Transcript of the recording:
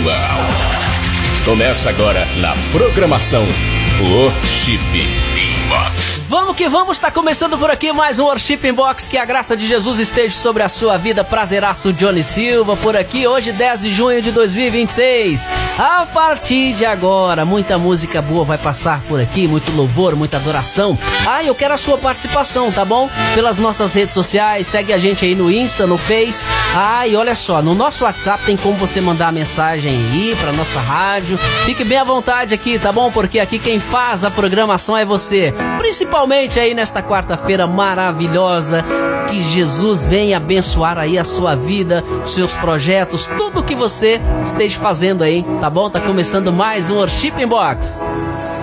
Começa agora na programação Worship Inbox. Vamos que vamos, está começando por aqui mais um Worship Inbox. Que a graça de Jesus esteja sobre a sua vida. Prazeraço Johnny Silva por aqui, hoje 10 de junho de 2026. A partir de agora, muita música boa vai passar por aqui, muito louvor, muita adoração. Eu quero a sua participação, tá bom? Pelas nossas redes sociais, segue a gente aí no Insta, no Face. E olha só, no nosso WhatsApp tem como você mandar mensagem aí pra nossa rádio. Fique bem à vontade aqui, tá bom? Porque aqui quem faz a programação é você. Principalmente aí nesta quarta-feira maravilhosa. Que Jesus venha abençoar aí a sua vida, os seus projetos, tudo que você esteja fazendo aí, tá bom? Tá começando mais um Worship Inbox.